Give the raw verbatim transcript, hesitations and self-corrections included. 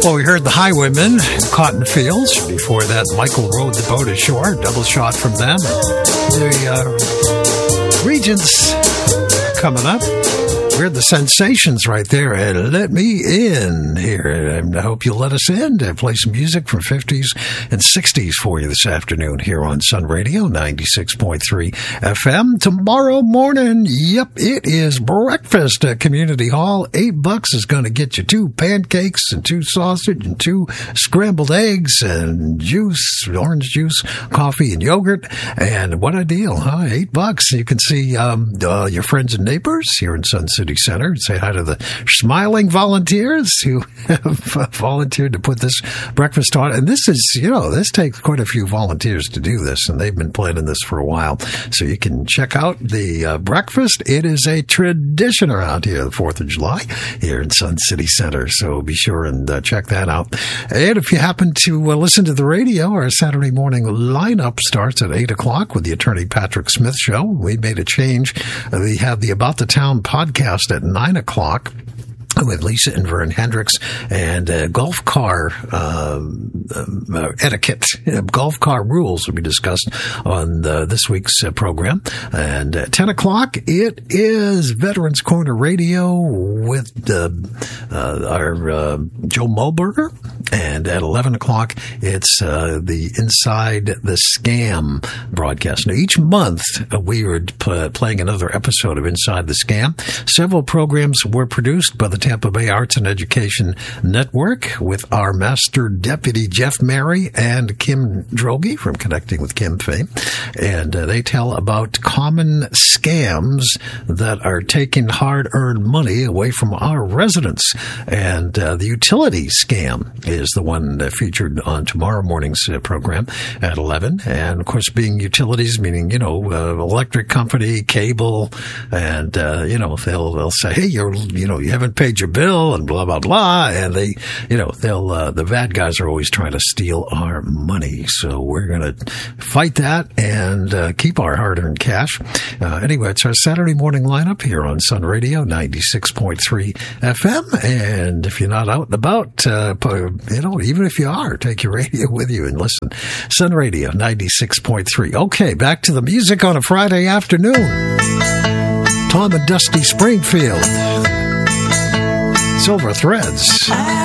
Well, we heard the Highwaymen, Cotton Fields. Before that, Michael rowed the boat ashore. Double shot from them. The uh, Regents coming up. We're the Sensations right there. And let me in here. And I hope you'll let us in to play some music from fifties and sixties for you this afternoon here on Sun Radio ninety-six point three F M. Tomorrow morning, yep, it is breakfast at Community Hall. Eight bucks is going to get you two pancakes and two sausage and two scrambled eggs and juice, orange juice, coffee and yogurt. And what a deal, huh? Eight bucks. You can see um, uh, your friends and neighbors here in Sun City Center. Say hi to the smiling volunteers who have volunteered to put this breakfast on. And this is, you know, this takes quite a few volunteers to do this, and they've been planning this for a while. So you can check out the uh, breakfast. It is a tradition around here, the fourth of July, here in Sun City Center. So be sure and uh, check that out. And if you happen to uh, listen to the radio, our Saturday morning lineup starts at eight o'clock with the Attorney Patrick Smith Show. We made a change. Uh, we have the About the Town podcast at nine o'clock with Lisa and Vern Hendricks, and uh, golf car uh, uh, etiquette, uh, golf car rules will be discussed on the, this week's uh, program. And at ten o'clock, it is Veterans Corner Radio with uh, uh, our uh, Joe Mulberger. And at eleven o'clock, it's uh, the Inside the Scam broadcast. Now, each month, uh, we are p- playing another episode of Inside the Scam. Several programs were produced by the Tampa Bay Arts and Education Network with our Master Deputy Jeff Mary and Kim Droege from Connecting with Kim fame. And uh, they tell about common scams that are taking hard-earned money away from our residents. And uh, the utility scam is the one uh, featured on tomorrow morning's uh, program at eleven. And, of course, being utilities, meaning, you know, uh, electric company, cable, and, uh, you know, they'll, they'll say, hey, you're, you know, you haven't paid your bill and blah, blah, blah. And they, you know, they'll, uh, the bad guys are always trying to steal our money. So we're going to fight that and uh, keep our hard-earned cash. Uh, anyway, it's our Saturday morning lineup here on Sun Radio ninety-six point three F M. And if you're not out and about, uh, you know, even if you are, take your radio with you and listen. Sun Radio ninety-six point three. Okay, back to the music on a Friday afternoon. Tom and Dusty Springfield. Silver Threads.